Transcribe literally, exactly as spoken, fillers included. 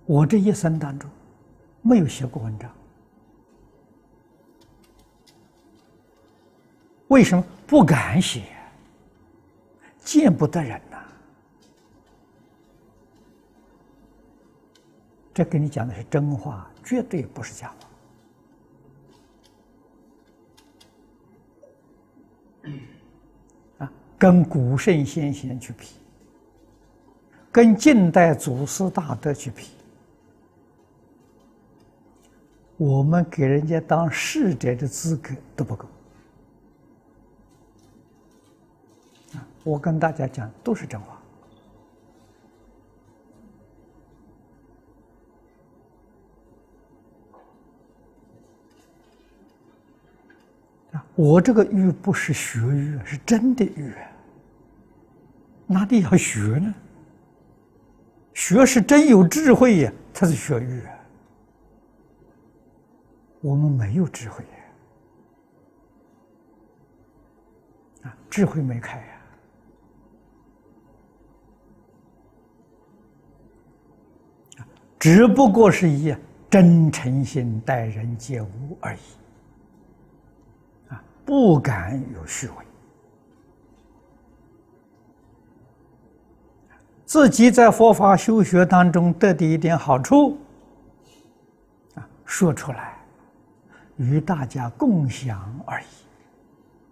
我这一生当中没有写过文章，为什么不敢写？见不得人呐、啊！这跟你讲的是真话，绝对不是假话。啊，跟古圣先贤去比，跟近代祖师大德去比，我们给人家当侍者的资格都不够。啊，我跟大家讲都是真话。我这个育不是学育，是真的育，哪里要学呢？学是真有智慧呀，才是学育。我们没有智慧呀，啊，智慧没开呀，只不过是以真诚心待人接物而已。不敢有虚伪，自己在佛法修学当中得的一点好处，啊，说出来，与大家共享而已。